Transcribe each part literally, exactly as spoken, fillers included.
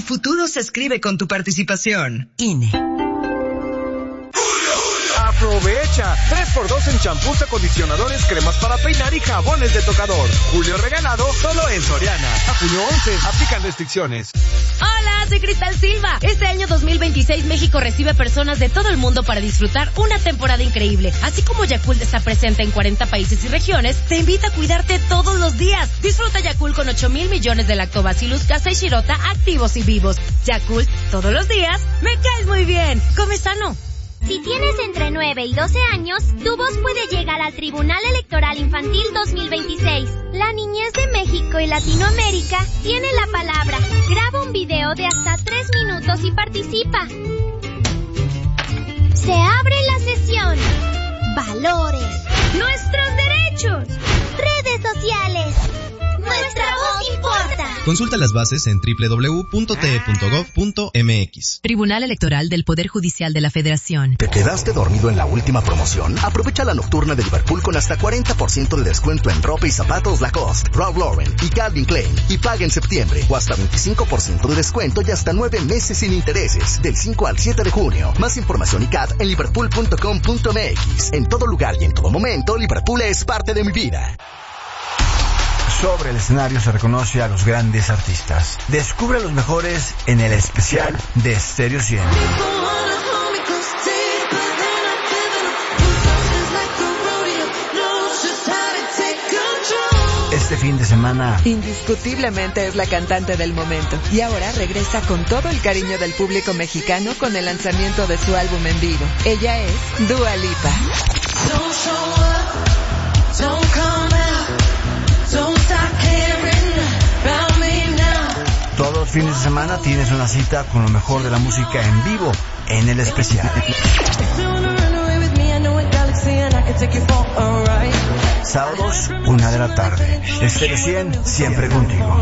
futuro se escribe con tu participación. I N E. Aprovecha, tres por dos en champús, acondicionadores, cremas para peinar y jabones de tocador. Julio regalado solo en Soriana. A junio once, aplican restricciones. Hola, soy Cristal Silva. Este año dos mil veintiséis México recibe personas de todo el mundo para disfrutar una temporada increíble. Así como Yakult está presente en cuarenta países y regiones, te invita a cuidarte todos los días. Disfruta Yakult con ocho mil millones de Lactobacillus casei shirota activos y vivos. Yakult, todos los días, me caes muy bien. Come sano. Si tienes entre nueve y doce años, tu voz puede llegar al Tribunal Electoral Infantil dos mil veintiséis. La niñez de México y Latinoamérica tiene la palabra. Graba un video de hasta tres minutos y participa. Se abre la sesión. Valores. Nuestros derechos. Redes sociales. Nuestra voz importa. Consulta las bases en doble u doble u doble u punto t e punto gov punto m x. Tribunal Electoral del Poder Judicial de la Federación. ¿Te quedaste dormido en la última promoción? Aprovecha la nocturna de Liverpool con hasta cuarenta por ciento de descuento en ropa y zapatos Lacoste, Ralph Lauren y Calvin Klein. Y paga en septiembre o hasta veinticinco por ciento de descuento y hasta nueve meses sin intereses. Del cinco al siete de junio. Más información y C A T en liverpool punto com punto m x. En todo lugar y en todo momento, Liverpool es parte de mi vida. Sobre el escenario se reconoce a los grandes artistas. Descubre a los mejores en el especial de Stereo cien. Este fin de semana, indiscutiblemente es la cantante del momento y ahora regresa con todo el cariño del público mexicano con el lanzamiento de su álbum en vivo. Ella es Dua Lipa. Don't show up, don't come out. Todos los fines de semana tienes una cita con lo mejor de la música en vivo en el especial. Sábados, una de la tarde. Stereo cien, siempre contigo.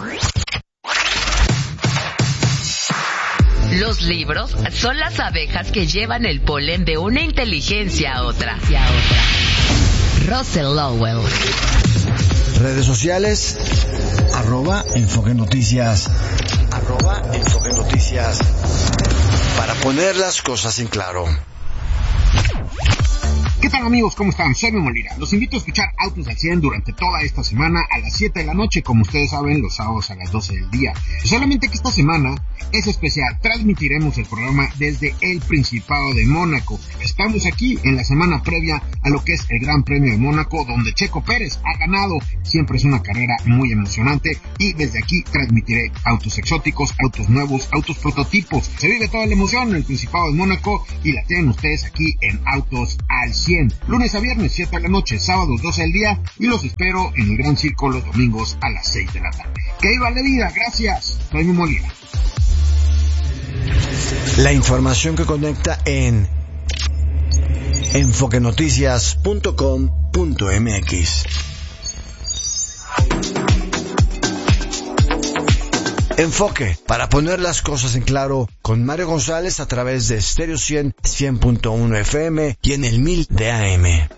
Los libros son las abejas que llevan el polen de una inteligencia a otra. Russell Lowell. Redes sociales, arroba Enfoque Noticias, arroba Enfoque Noticias, para poner las cosas en claro. ¿Qué tal, amigos? ¿Cómo están? Soy Memo Lira. Los invito a escuchar Autos al cien durante toda esta semana a las siete de la noche, como ustedes saben, los sábados a las doce del día. Solamente que esta semana es especial. Transmitiremos el programa desde el Principado de Mónaco. Estamos aquí en la semana previa a lo que es el Gran Premio de Mónaco, donde Checo Pérez ha ganado. Siempre es una carrera muy emocionante y desde aquí transmitiré autos exóticos, autos nuevos, autos prototipos. Se vive toda la emoción en el Principado de Mónaco y la tienen ustedes aquí en Autos al cien. Lunes a viernes, siete de la noche, sábados, doce del día, y los espero en el Gran Circo los domingos a las seis de la tarde. ¡Que viva la vida! Gracias. Soy Memo Lira. La información que conecta en enfoque noticias punto com punto m x. Enfoque, para poner las cosas en claro, con Mario González a través de Stereo cien, cien punto uno F M y en el mil de A M.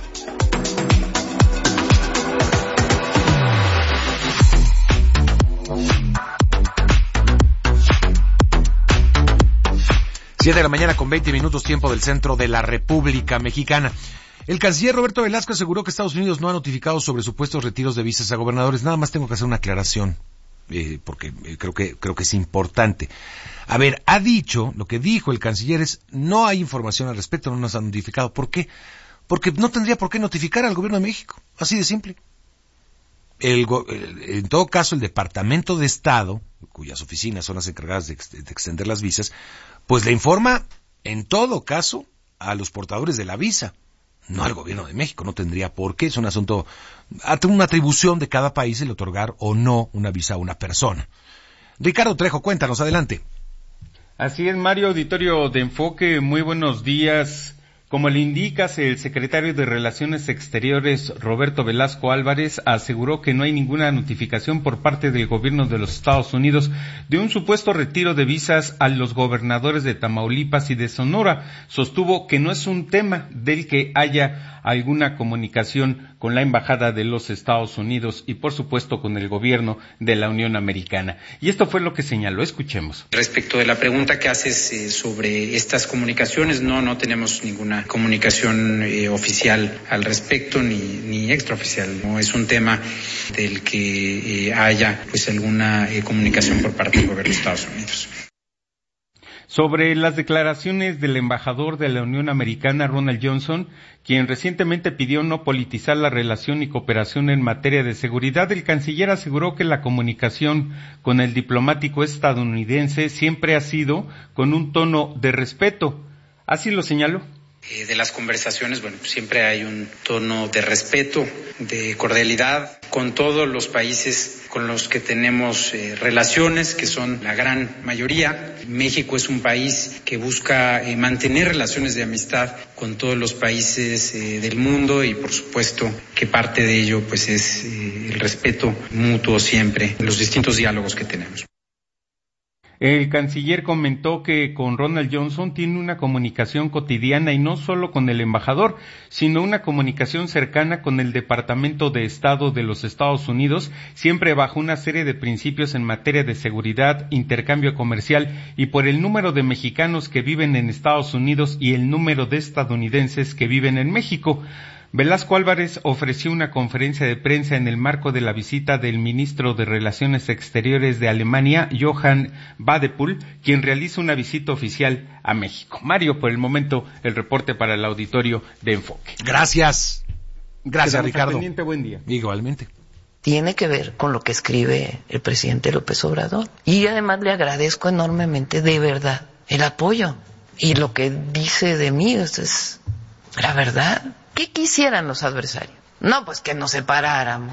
siete de la mañana con veinte minutos, tiempo del centro de la República Mexicana. El canciller Roberto Velasco aseguró que Estados Unidos no ha notificado sobre supuestos retiros de visas a gobernadores. Nada más tengo que hacer una aclaración. Eh, porque eh, creo que creo que es importante. A ver, ha dicho, lo que dijo el canciller es, no hay información al respecto, no nos han notificado. ¿Por qué? Porque no tendría por qué notificar al gobierno de México, así de simple. El, el, en todo caso, el Departamento de Estado, cuyas oficinas son las encargadas de, ex, de extender las visas, pues le informa, en todo caso, a los portadores de la visa. No al gobierno de México, no tendría por qué, es un asunto, una atribución de cada país el otorgar o no una visa a una persona. Ricardo Trejo, cuéntanos, adelante. Así es, Mario, auditorio de Enfoque, muy buenos días. Como le indicas, el secretario de Relaciones Exteriores, Roberto Velasco Álvarez, aseguró que no hay ninguna notificación por parte del gobierno de los Estados Unidos de un supuesto retiro de visas a los gobernadores de Tamaulipas y de Sonora. Sostuvo que no es un tema del que haya alguna comunicación con la Embajada de los Estados Unidos y, por supuesto, con el gobierno de la Unión Americana. Y esto fue lo que señaló. Escuchemos. Respecto de la pregunta que haces eh, sobre estas comunicaciones, no, no tenemos ninguna comunicación eh, oficial al respecto, ni, ni extraoficial. No es un tema del que eh, haya pues alguna eh, comunicación por parte del gobierno de Estados Unidos. Sobre las declaraciones del embajador de la Unión Americana, Ronald Johnson, quien recientemente pidió no politizar la relación y cooperación en materia de seguridad, el canciller aseguró que la comunicación con el diplomático estadounidense siempre ha sido con un tono de respeto. Así lo señaló. Eh, de las conversaciones, bueno, siempre hay un tono de respeto, de cordialidad con todos los países con los que tenemos eh, relaciones, que son la gran mayoría. México es un país que busca eh, mantener relaciones de amistad con todos los países eh, del mundo y, por supuesto, que parte de ello pues es eh, el respeto mutuo siempre en los distintos diálogos que tenemos. El canciller comentó que con Ronald Johnson tiene una comunicación cotidiana y no solo con el embajador, sino una comunicación cercana con el Departamento de Estado de los Estados Unidos, siempre bajo una serie de principios en materia de seguridad, intercambio comercial y por el número de mexicanos que viven en Estados Unidos y el número de estadounidenses que viven en México. Velasco Álvarez ofreció una conferencia de prensa en el marco de la visita del ministro de Relaciones Exteriores de Alemania, Johann Wadephul, quien realiza una visita oficial a México. Mario, por el momento, el reporte para el auditorio de Enfoque. Gracias. Gracias, Ricardo. Pendiente, buen día. Igualmente. Tiene que ver con lo que escribe el presidente López Obrador. Y además le agradezco enormemente, de verdad, el apoyo. Y lo que dice de mí es la verdad. ¿Qué quisieran los adversarios? No, pues que nos separáramos.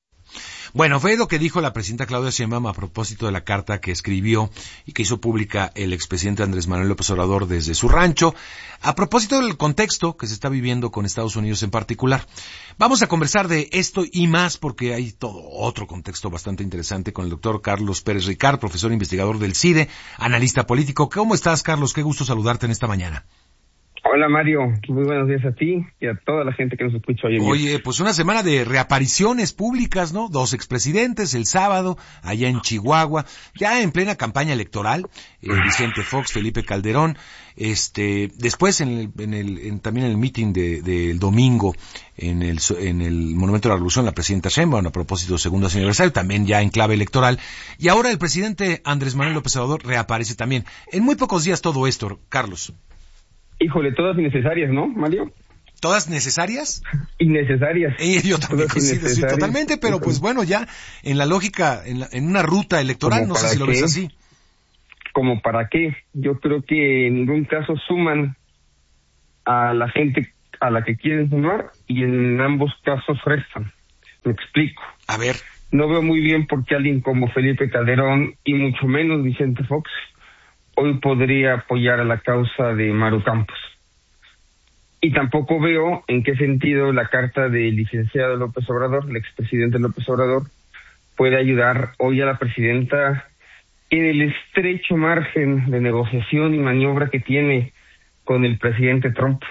Bueno, fue lo que dijo la presidenta Claudia Sheinbaum a propósito de la carta que escribió y que hizo pública el expresidente Andrés Manuel López Obrador desde su rancho, a propósito del contexto que se está viviendo con Estados Unidos en particular. Vamos a conversar de esto y más porque hay todo otro contexto bastante interesante con el doctor Carlos Pérez Ricard, profesor investigador del CIDE, analista político. ¿Cómo estás, Carlos? Qué gusto saludarte en esta mañana. Hola Mario, muy buenos días a ti y a toda la gente que nos escucha hoy en día. Oye, pues una semana de reapariciones públicas, ¿no? Dos expresidentes el sábado, allá en Chihuahua, ya en plena campaña electoral, eh, Vicente Fox, Felipe Calderón, este, después en el, en el, en, también en el meeting de, del domingo, en el, en el Monumento de la Revolución, la presidenta Sheinbaum, a propósito del segundo aniversario, también ya en clave electoral, y ahora el presidente Andrés Manuel López Obrador reaparece también. En muy pocos días todo esto, Carlos. Híjole, todas innecesarias, ¿no, Mario? ¿Todas necesarias? Innecesarias. Eh, yo también coincido, sí, totalmente, pero pues bueno, ya en la lógica, en, la, en una ruta electoral, no sé si lo ves así. ¿Como para qué? Yo creo que en ningún caso suman a la gente a la que quieren sumar y en ambos casos restan. Me explico. A ver. No veo muy bien por qué alguien como Felipe Calderón y mucho menos Vicente Fox hoy podría apoyar a la causa de Maru Campos. Y tampoco veo en qué sentido la carta del licenciado López Obrador, el expresidente López Obrador, puede ayudar hoy a la presidenta en el estrecho margen de negociación y maniobra que tiene con el presidente Trump.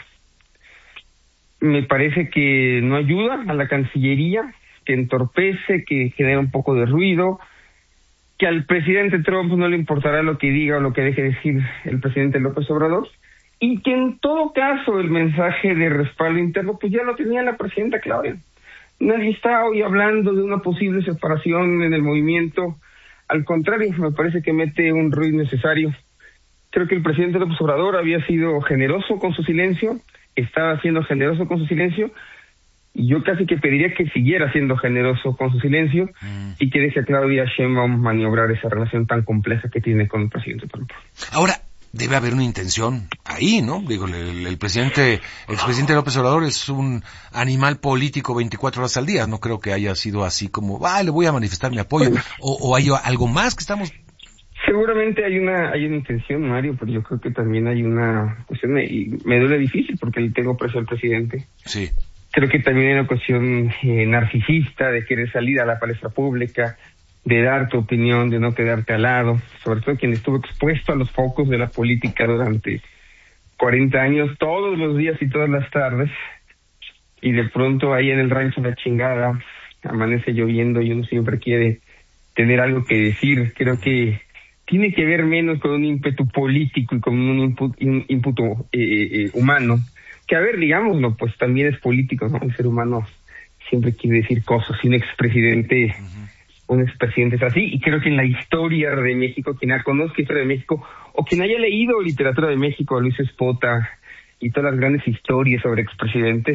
Me parece que no ayuda a la Cancillería, que entorpece, que genera un poco de ruido, que al presidente Trump no le importará lo que diga o lo que deje decir el presidente López Obrador, y que en todo caso el mensaje de respaldo interno pues ya lo tenía la presidenta Claudia. Nadie está hoy hablando de una posible separación en el movimiento, al contrario, me parece que mete un ruido innecesario. Creo que el presidente López Obrador había sido generoso con su silencio, estaba siendo generoso con su silencio, y yo casi que pediría que siguiera siendo generoso con su silencio mm. y que deje a Claudia Sheinbaum maniobrar esa relación tan compleja que tiene con el presidente Trump. Ahora, debe haber una intención ahí, ¿no? Digo, el, el presidente, el expresidente López Obrador es un animal político veinticuatro horas al día. No creo que haya sido así como, ah, le voy a manifestar mi apoyo. O, o hay algo más que estamos... Seguramente hay una hay una intención, Mario, pero yo creo que también hay una cuestión, y me duele difícil porque le tengo precio al presidente. Sí. Creo que también hay una cuestión eh, narcisista de querer salir a la palestra pública, de dar tu opinión, de no quedarte al lado, sobre todo quien estuvo expuesto a los focos de la política durante cuarenta años, todos los días y todas las tardes, y de pronto ahí en el rancho La Chingada amanece lloviendo y uno siempre quiere tener algo que decir. Creo que tiene que ver menos con un ímpetu político y con un ímpetu, un ímpetu eh, eh, humano, que a ver, digámoslo, pues también es político, ¿no? El ser humano siempre quiere decir cosas, y un expresidente, uh-huh. un expresidente es así, y creo que en la historia de México, quien conozca la historia de México, o quien haya leído literatura de México, a Luis Espota, y todas las grandes historias sobre expresidentes,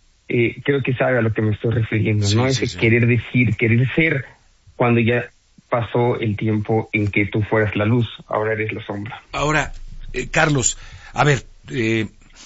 eh, creo que sabe a lo que me estoy refiriendo, sí, ¿no? Sí, Ese sí. querer decir, querer ser, cuando ya pasó el tiempo en que tú fueras la luz, ahora eres la sombra. Ahora, eh, Carlos, a ver, eh,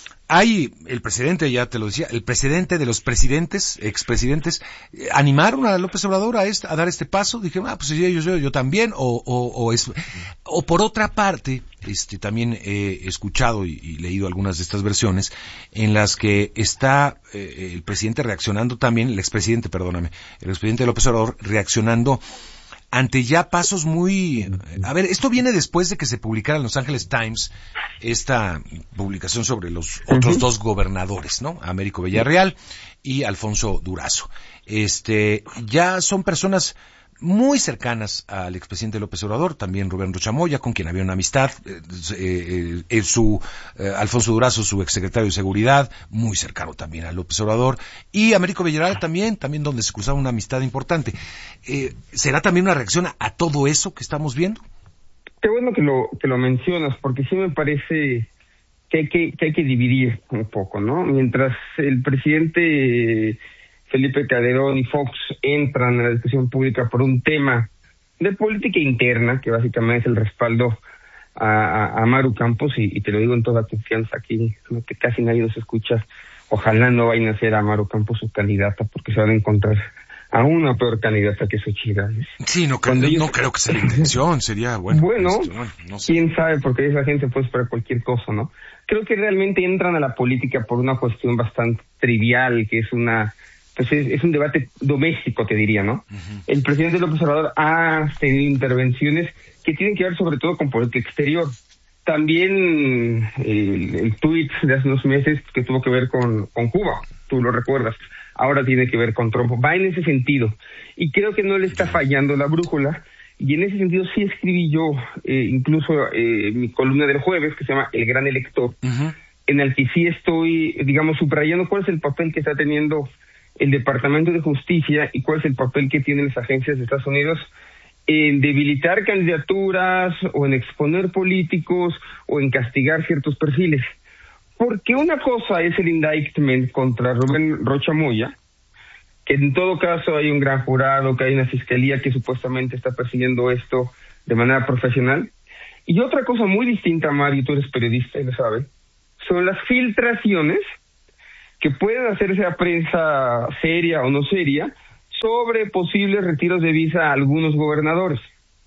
hay el presidente, ya te lo decía, el presidente de los presidentes, expresidentes, eh, animaron a López Obrador a, este, a dar este paso. Dije, ah, pues yo, yo, yo también, o, o, o es, o por otra parte, este, también he escuchado y, y leído algunas de estas versiones en las que está eh, el presidente reaccionando también, el expresidente, perdóname, el expresidente López Obrador reaccionando ante ya pasos muy... A ver, esto viene después de que se publicara en Los Angeles Times esta publicación sobre los otros uh-huh. dos gobernadores, ¿no? Américo Villarreal y Alfonso Durazo. Este, ya son personas muy cercanas al expresidente López Obrador, también Rubén Rocha Moya, con quien había una amistad, eh, eh, eh, su eh, Alfonso Durazo, su exsecretario de Seguridad, muy cercano también a López Obrador, y Américo Villarreal también, también donde se cruzaba una amistad importante. Eh, ¿Será también una reacción a, a todo eso que estamos viendo? Qué bueno que lo que lo mencionas, porque sí me parece que hay que, que hay que dividir un poco, ¿no? Mientras el presidente Felipe Calderón y Fox entran a la discusión pública por un tema de política interna, que básicamente es el respaldo a, a, a Maru Campos, y, y te lo digo en toda confianza aquí, que casi nadie nos escucha. Ojalá no vayan a hacer a Maru Campos su candidata, porque se van a encontrar a una peor candidata que Xochitl Gálvez. Sí, no, creo, ellos... no creo que sea la intención, sería bueno. Bueno, esto, bueno no sé. Quién sabe, porque esa gente puede esperar cualquier cosa, ¿no? Creo que realmente entran a la política por una cuestión bastante trivial, que es una... pues es, es un debate doméstico, te diría, ¿no? Uh-huh. El presidente López Obrador ha tenido intervenciones que tienen que ver sobre todo con política exterior. También el, el tuit de hace unos meses que tuvo que ver con, con Cuba, tú lo recuerdas, ahora tiene que ver con Trump, va en ese sentido, y creo que no le está fallando la brújula, y en ese sentido sí escribí yo, eh, incluso eh, mi columna del jueves, que se llama El Gran Elector, uh-huh. en el que sí estoy, digamos, subrayando cuál es el papel que está teniendo el Departamento de Justicia y cuál es el papel que tienen las agencias de Estados Unidos en debilitar candidaturas o en exponer políticos o en castigar ciertos perfiles. Porque una cosa es el indictment contra Rubén Rocha Moya, que en todo caso hay un gran jurado, que hay una fiscalía que supuestamente está persiguiendo esto de manera profesional. Y otra cosa muy distinta, Mario, tú eres periodista y lo sabes, son las filtraciones que pueden hacerse a prensa seria o no seria sobre posibles retiros de visa a algunos gobernadores.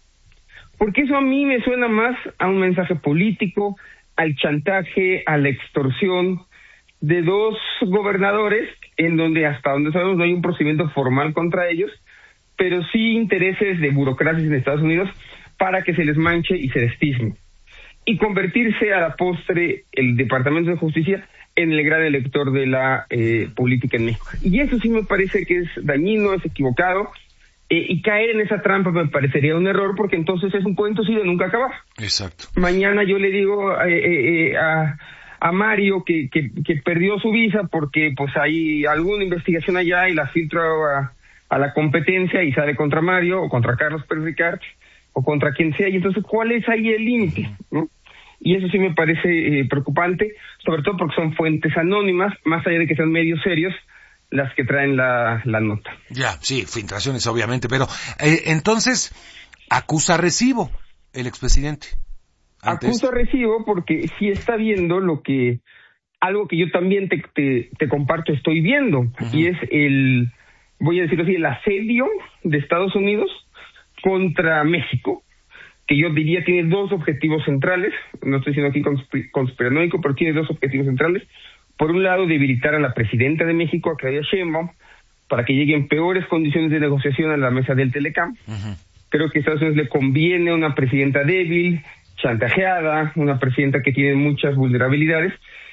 Porque eso a mí me suena más a un mensaje político, al chantaje, a la extorsión de dos gobernadores, en donde hasta donde sabemos no hay un procedimiento formal contra ellos, pero sí intereses de burocracias en Estados Unidos para que se les manche y se les tizne. Y convertirse a la postre el Departamento de Justicia en el gran elector de la eh, política en México. Y eso sí me parece que es dañino, es equivocado, eh, y caer en esa trampa me parecería un error, porque entonces es un cuento sí de nunca acabar. Exacto. Mañana yo le digo eh, eh, a, a Mario que, que, que perdió su visa porque pues hay alguna investigación allá y la filtro a, a la competencia y sale contra Mario o contra Carlos Pérez Ricard o contra quien sea, y entonces ¿cuál es ahí el límite? ¿No? Y eso sí me parece eh, preocupante, sobre todo porque son fuentes anónimas, más allá de que sean medios serios, las que traen la, la nota. Ya, sí, filtraciones obviamente, pero eh, entonces, acusa recibo el expresidente. Acusa recibo porque sí está viendo lo que, algo que yo también te, te, te comparto, estoy viendo, uh-huh. y es el, voy a decirlo así, el asedio de Estados Unidos contra México, que yo diría tiene dos objetivos centrales, no estoy siendo aquí conspir- conspiranoico, pero tiene dos objetivos centrales. Por un lado, debilitar a la presidenta de México, a Claudia Sheinbaum, para que llegue en peores condiciones de negociación a la mesa del Telecam. Uh-huh. Creo que a Estados Unidos le conviene una presidenta débil, chantajeada, una presidenta que tiene muchas vulnerabilidades,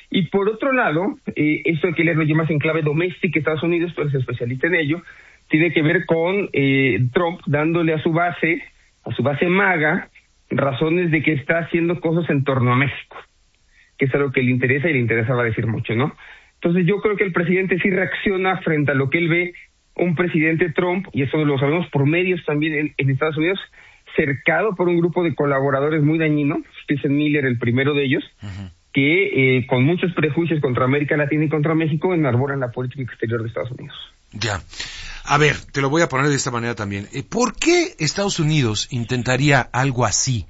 Y por otro lado, eh, esto que leerlo yo más en clave doméstica, Estados Unidos, tú eres especialista en ello, tiene que ver con eh, Trump dándole a su base, a su base MAGA, razones de que está haciendo cosas en torno a México, que es algo que le interesa y le interesaba decir mucho, ¿no? Entonces yo creo que el presidente sí reacciona frente a lo que él ve, un presidente Trump, y eso lo sabemos por medios también en, en Estados Unidos, cercado por un grupo de colaboradores muy dañino, Stephen Miller, el primero de ellos, uh-huh. que eh, con muchos prejuicios contra América Latina y contra México enarboran la política exterior de Estados Unidos. Ya. A ver, te lo voy a poner de esta manera también. ¿Por qué Estados Unidos intentaría algo así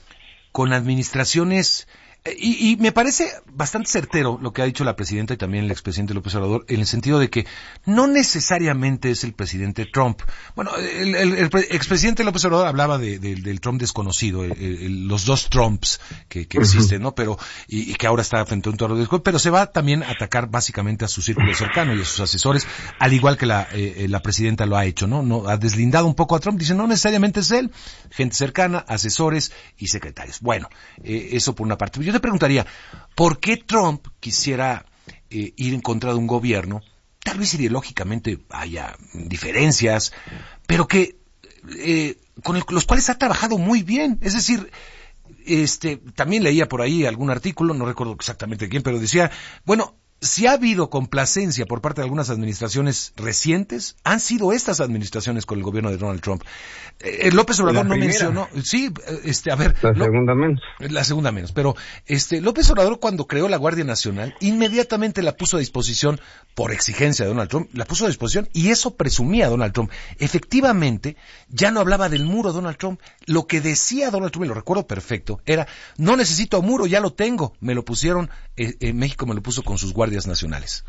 con administraciones? Y, y me parece bastante certero lo que ha dicho la presidenta y también el expresidente López Obrador, en el sentido de que no necesariamente es el presidente Trump. Bueno, el, el, el expresidente López Obrador hablaba de, de, del Trump desconocido, el, el, los dos Trumps que, que existen, ¿no? Pero y, y que ahora está frente a un toro de desconocido, pero se va también a atacar básicamente a su círculo cercano y a sus asesores, al igual que la, eh, la presidenta lo ha hecho, ¿no? No ha deslindado un poco a Trump, dice no necesariamente es él, gente cercana, asesores y secretarios. Bueno, eh, eso por una parte. Yo te preguntaría, ¿por qué Trump quisiera eh, ir en contra de un gobierno? Tal vez ideológicamente haya diferencias, pero que eh, con el, los cuales ha trabajado muy bien. Es decir, este, también leía por ahí algún artículo, no recuerdo exactamente quién, pero decía, bueno, si ha habido complacencia por parte de algunas administraciones recientes, han sido estas administraciones con el gobierno de Donald Trump. Eh, López Obrador no mencionó, sí, este, a ver. La segunda lo, menos. La segunda menos, pero este, López Obrador cuando creó la Guardia Nacional, inmediatamente la puso a disposición, por exigencia de Donald Trump, la puso a disposición y eso presumía Donald Trump. Efectivamente, ya no hablaba del muro Donald Trump, lo que decía Donald Trump, y lo recuerdo perfecto, era, no necesito muro, ya lo tengo, me lo pusieron, eh, eh, México me lo puso con sus guardias nacionales.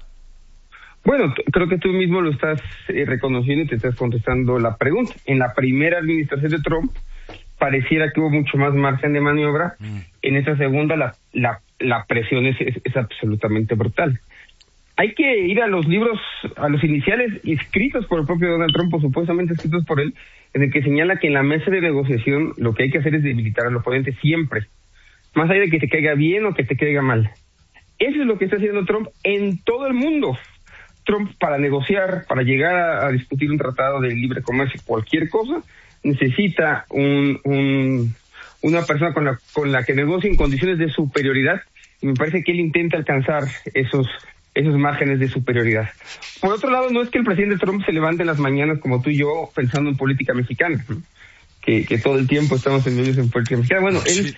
Bueno, t- creo que tú mismo lo estás eh, reconociendo y te estás contestando la pregunta. En la primera administración de Trump pareciera que hubo mucho más margen de maniobra. Mm. En esta segunda la la, la presión es, es, es absolutamente brutal. Hay que ir a los libros, a los iniciales escritos por el propio Donald Trump, o supuestamente escritos por él, en el que señala que en la mesa de negociación lo que hay que hacer es debilitar al oponente siempre, más allá de que te caiga bien o que te caiga mal. Eso es lo que está haciendo Trump en todo el mundo. Trump, para negociar, para llegar a, a discutir un tratado de libre comercio, cualquier cosa, necesita un, un, una persona con la, con la que negocie en condiciones de superioridad, y me parece que él intenta alcanzar esos, esos márgenes de superioridad. Por otro lado, no es que el presidente Trump se levante en las mañanas como tú y yo pensando en política mexicana, ¿no? que, que todo el tiempo estamos en medios en política mexicana. Bueno, él,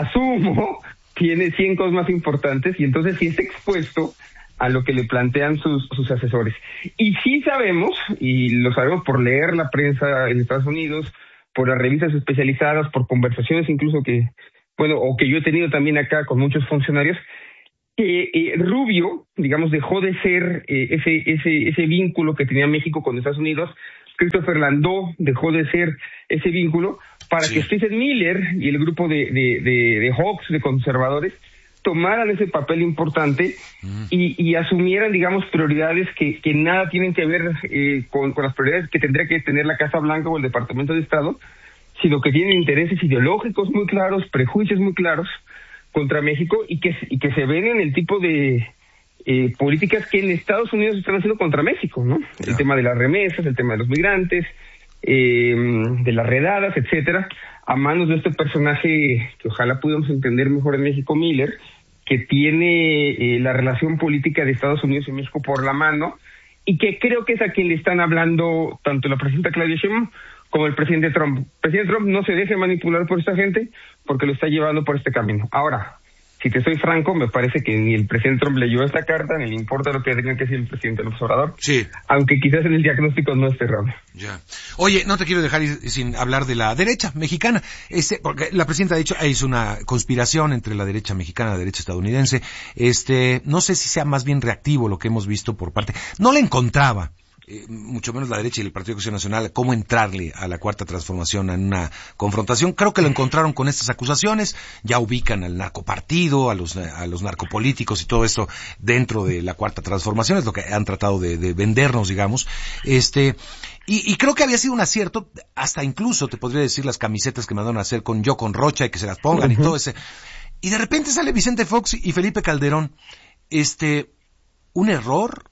asumo, tiene cien cosas más importantes y entonces sí está expuesto a lo que le plantean sus, sus asesores. Y sí sabemos, y lo sabemos por leer la prensa en Estados Unidos, por las revistas especializadas, por conversaciones incluso que, bueno, o que yo he tenido también acá con muchos funcionarios, que eh, Rubio, digamos, dejó de ser eh, ese, ese, ese vínculo que tenía México con Estados Unidos. Christopher Landau dejó de ser ese vínculo para sí. que Stephen Miller y el grupo de, de, de, de Hawks, de conservadores, tomaran ese papel importante mm. y, y asumieran, digamos, prioridades que, que nada tienen que ver eh, con, con las prioridades que tendría que tener la Casa Blanca o el Departamento de Estado, sino que tienen intereses ideológicos muy claros, prejuicios muy claros contra México y que, y que se ven en el tipo de eh, políticas que en Estados Unidos están haciendo contra México, ¿no? Yeah. El tema de las remesas, el tema de los migrantes, eh, de las redadas, etcétera, a manos de este personaje que ojalá pudiéramos entender mejor en México, Miller, que tiene eh, la relación política de Estados Unidos y México por la mano, y que creo que es a quien le están hablando tanto la presidenta Claudia Sheinbaum como el presidente Trump. El presidente Trump no se deje manipular por esta gente porque lo está llevando por este camino. Ahora, si te soy franco, me parece que ni el presidente Trump leyó esta carta, ni le importa lo que tenga que decir el presidente López Obrador. Sí. Aunque quizás en el diagnóstico no esté errado. Ya. Oye, no te quiero dejar ir sin hablar de la derecha mexicana. Este, porque la presidenta ha dicho, hizo una conspiración entre la derecha mexicana y la derecha estadounidense. Este, no sé si sea más bien reactivo lo que hemos visto por parte. No le encontraba. Eh, mucho menos la derecha y el Partido de Acción Nacional, cómo entrarle a la Cuarta Transformación en una confrontación. Creo que lo encontraron con estas acusaciones, ya ubican al narcopartido, a los, a los narcopolíticos y todo esto dentro de la Cuarta Transformación, es lo que han tratado de, de vendernos, digamos. Este, y, y creo que había sido un acierto, hasta incluso te podría decir las camisetas que mandaron a hacer con Yo con Rocha y que se las pongan uh-huh. y todo ese. Y de repente sale Vicente Fox y Felipe Calderón. este, un error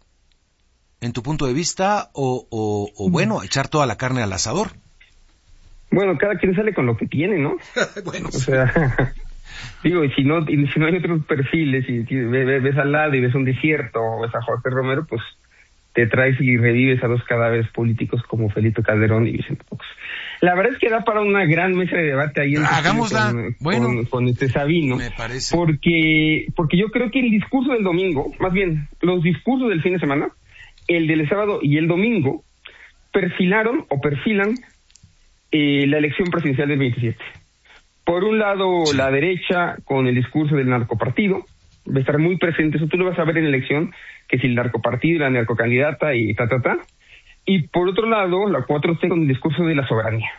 en tu punto de vista o, o, o bueno, echar toda la carne al asador. Bueno, cada quien sale con lo que tiene, ¿no? Bueno, o sea, digo, y si no, y si no hay otros perfiles, y si ves, ves al lado y ves un desierto, o ves a Jorge Romero, pues te traes y revives a dos cadáveres políticos como Felipe Calderón y Vicente Fox. La verdad es que da para una gran mesa de debate ahí en Hagámosla. Con, bueno, con, con este Sabino. Me parece. Porque, porque yo creo que el discurso del domingo, más bien, los discursos del fin de semana, el del sábado y el domingo, perfilaron o perfilan eh, la elección presidencial del veintisiete. Por un lado, sí. La derecha con el discurso del narcopartido, va a estar muy presente, eso tú lo vas a ver en la elección, que si el narcopartido, la narcocandidata y ta, ta, ta. Y por otro lado, la cuatro T con el discurso de la soberanía.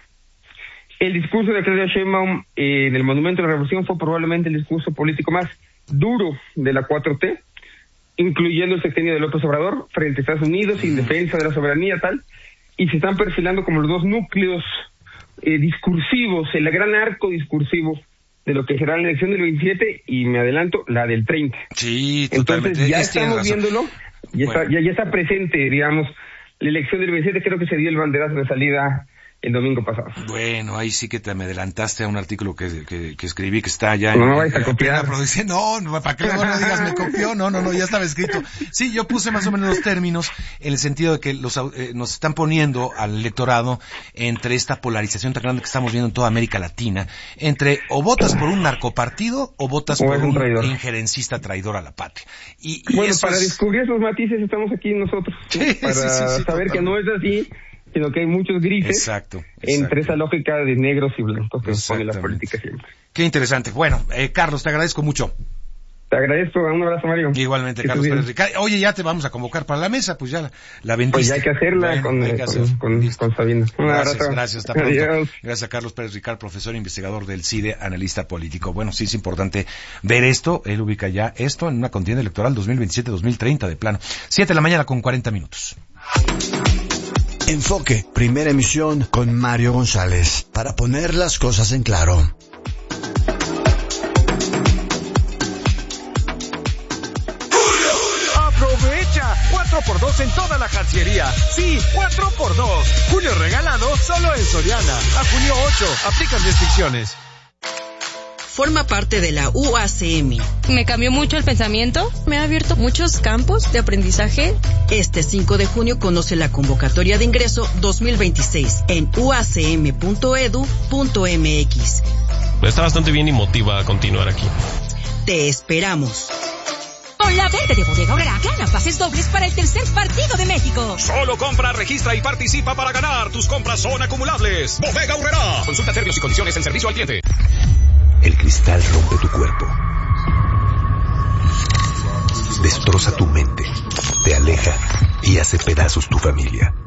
El discurso de Claudia Sheinbaum eh, en el Monumento de la Revolución fue probablemente el discurso político más duro de la cuatro T, incluyendo el sexenio de López Obrador frente a Estados Unidos, en defensa de la soberanía tal, y se están perfilando como los dos núcleos eh, discursivos, el gran arco discursivo de lo que será la elección del veintisiete y me adelanto, la del treinta. Sí, totalmente. Entonces ya estamos viéndolo, ya, bueno. está, ya, ya está presente, digamos, la elección del veintisiete, creo que se dio el banderazo de salida el domingo pasado. Bueno, ahí sí que te me adelantaste a un artículo que, que, que escribí que está ya no, en, no vais a en, copiar. En no, no, para que luego no digas me copió, no, no, no, ya estaba escrito. Sí, yo puse más o menos los términos en el sentido de que los eh, nos están poniendo al electorado entre esta polarización tan grande que estamos viendo en toda América Latina, entre o votas por un narcopartido o votas o por un, un injerencista traidor a la patria. Y, y bueno, eso para es... descubrir esos matices estamos aquí nosotros, ¿no? Sí, para sí, sí, sí, saber totalmente. Que no es así, sino que hay muchos grises exacto, exacto. entre esa lógica de negros y blancos que pone la política siempre. Qué interesante. Bueno, eh, Carlos, te agradezco mucho. Te agradezco, un abrazo, Mario. Igualmente, Carlos Pérez Ricard. Oye, ya te vamos a convocar para la mesa, pues ya la, la vendiste. Pues ya hay que hacerla bueno, con, hay que con, con, con, con Sabino. Un gracias, abrazo. Gracias, hasta pronto. Adiós. Gracias a Carlos Pérez Ricard, profesor e investigador del C I D E, analista político. Bueno, sí es importante ver esto, él ubica ya esto en una contienda electoral dos mil veintisiete dos mil treinta de plano. Siete de la mañana con cuarenta minutos. Enfoque, primera emisión con Mario González, para poner las cosas en claro. ¡Aprovecha! cuatro por dos en toda la cancillería. Sí, cuatro por dos. Julio regalado solo en Soriana. A junio ocho. Aplican restricciones. Forma parte de la U A C M. Me cambió mucho el pensamiento, me ha abierto muchos campos de aprendizaje. Este cinco de junio conoce la convocatoria de ingreso dos mil veintiséis en u a c m punto e d u punto m x. Está bastante bien y motiva a continuar aquí. Te esperamos. Con la verde de Bodega Aurrera, gana pases dobles para el tercer partido de México. Solo compra, registra y participa para ganar. Tus compras son acumulables. Bodega Aurrera. Consulta términos y condiciones en servicio al cliente. El cristal rompe tu cuerpo. Destroza tu mente. Te aleja y hace pedazos tu familia.